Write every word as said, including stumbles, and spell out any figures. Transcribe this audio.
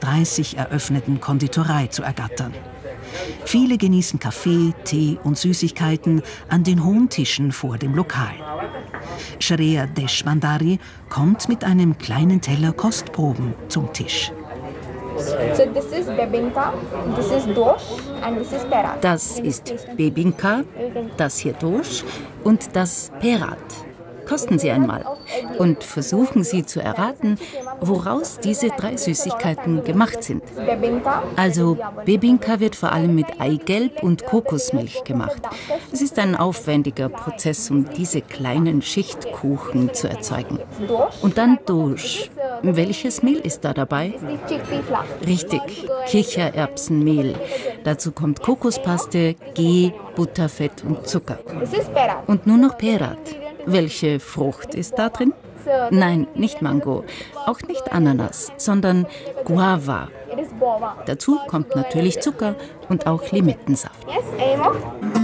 neunzehnhundertdreißig eröffneten Konditorei zu ergattern. Viele genießen Kaffee, Tee und Süßigkeiten an den hohen Tischen vor dem Lokal. Shreya Deshbhandari kommt mit einem kleinen Teller Kostproben zum Tisch. Das ist Bebinka, das hier Dosh und das Perat. Kosten Sie einmal und versuchen Sie zu erraten, woraus diese drei Süßigkeiten gemacht sind. Also Bebinka wird vor allem mit Eigelb und Kokosmilch gemacht. Es ist ein aufwendiger Prozess, um diese kleinen Schichtkuchen zu erzeugen. Und dann Dosh. Welches Mehl ist da dabei? Richtig, Kichererbsenmehl. Dazu kommt Kokospaste, Ghee, Butterfett und Zucker. Und nur noch Perat. Welche Frucht ist da drin? Nein, nicht Mango, auch nicht Ananas, sondern Guava. Dazu kommt natürlich Zucker und auch Limettensaft.